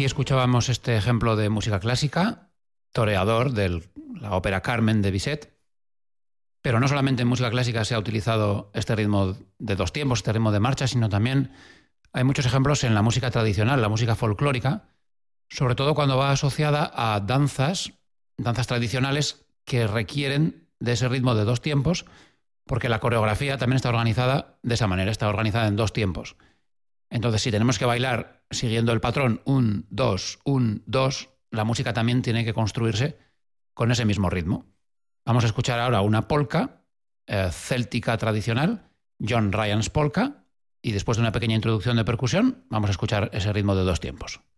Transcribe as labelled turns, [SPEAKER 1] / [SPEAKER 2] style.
[SPEAKER 1] Aquí escuchábamos este ejemplo de música clásica, Toreador, de la ópera Carmen de Bizet. Pero no solamente en música clásica se ha utilizado este ritmo de 2 tiempos, este ritmo de marcha, sino también hay muchos ejemplos en la música tradicional, la música folclórica, sobre todo cuando va asociada a danzas tradicionales que requieren de ese ritmo de 2 tiempos, porque la coreografía también está organizada de esa manera, está organizada en 2 tiempos. Entonces, si tenemos que bailar siguiendo el patrón 1, 2, 1, 2, la música también tiene que construirse con ese mismo ritmo. Vamos a escuchar ahora una polka céltica tradicional, John Ryan's Polka, y después de una pequeña introducción de percusión, vamos a escuchar ese ritmo de 2 tiempos.